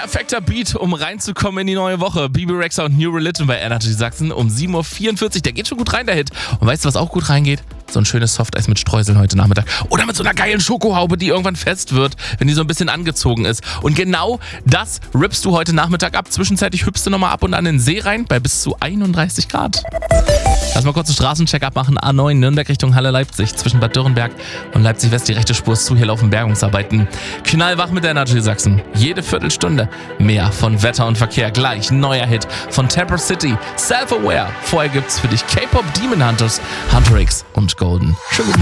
Perfekter Beat, um reinzukommen in die neue Woche. Bebe Rexha und New Religion bei Energy Sachsen um 7.44 Uhr. Der geht schon gut rein, der Hit. Und weißt du, was auch gut reingeht? So ein schönes Softeis mit Streuseln heute Nachmittag. Oder mit so einer geilen Schokohaube, die irgendwann fest wird, wenn die so ein bisschen angezogen ist. Und genau das rippst du heute Nachmittag ab. Zwischenzeitlich hüpfst du nochmal ab und an in den See rein bei bis zu 31 Grad. Lass mal kurz einen Straßencheck-up machen. A9 Nürnberg Richtung Halle-Leipzig. Zwischen Bad Dürrenberg und Leipzig-West die rechte Spur ist zu. Hier laufen Bergungsarbeiten. Knallwach mit der Energy Sachsen. Jede Viertelstunde mehr von Wetter und Verkehr. Gleich neuer Hit von Temper City. Self-Aware. Vorher gibt's für dich K-Pop Demon Hunters, Hunter X und Golden. Schönen guten Morgen.